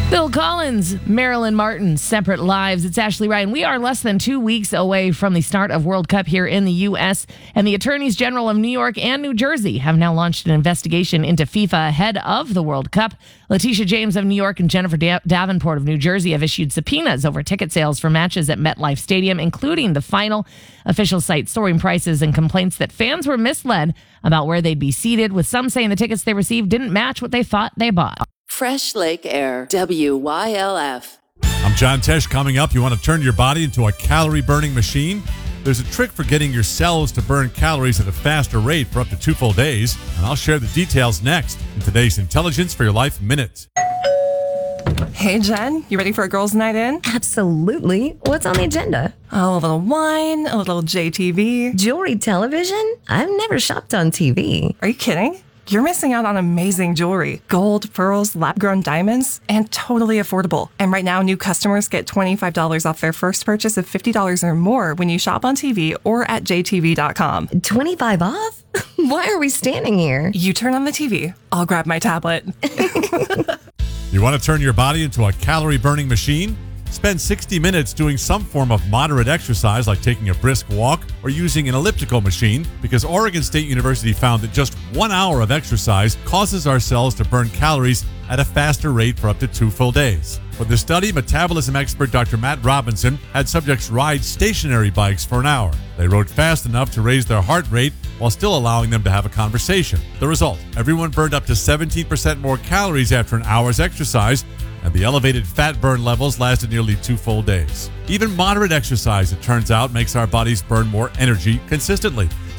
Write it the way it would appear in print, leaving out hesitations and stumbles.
Bill Collins, Marilyn Martin, separate lives. It's Ashley Ryan. We are less than 2 weeks away from the start of World Cup here in the U.S., and the attorneys general of New York and New Jersey have now launched an investigation into FIFA ahead of the World Cup. Letitia James of New York and Jennifer Davenport of New Jersey have issued subpoenas over ticket sales for matches at MetLife Stadium, including the final. Official sites soaring prices and complaints that fans were misled about where they'd be seated, with some saying the tickets they received didn't match what they thought they bought. Fresh Lake Air, WYLF. I'm John Tesh. Coming up, you want to turn your body into a calorie-burning machine? There's a trick for getting your cells to burn calories at a faster rate for up to 2 full days, and I'll share the details next in today's Intelligence for Your Life Minute. Hey, Jen, you ready for a girls' night in? Absolutely. What's on the agenda? Oh, a little wine, a little JTV. Jewelry television? I've never shopped on TV. Are you kidding? You're missing out on amazing jewelry. Gold, pearls, lab-grown diamonds, and totally affordable. And right now, new customers get $25 off their first purchase of $50 or more when you shop on TV or at jtv.com. 25 off? Why are we standing here? You turn on the TV. I'll grab my tablet. You want to turn your body into a calorie-burning machine? Spend 60 minutes doing some form of moderate exercise like taking a brisk walk or using an elliptical machine, because Oregon State University found that just 1 hour of exercise causes our cells to burn calories at a faster rate for up to 2 full days. For the study, metabolism expert Dr. Matt Robinson had subjects ride stationary bikes for an hour. They rode fast enough to raise their heart rate while still allowing them to have a conversation. The result, everyone burned up to 17% more calories after an hour's exercise, and the elevated fat burn levels lasted nearly 2 full days. Even moderate exercise, it turns out, makes our bodies burn more energy consistently.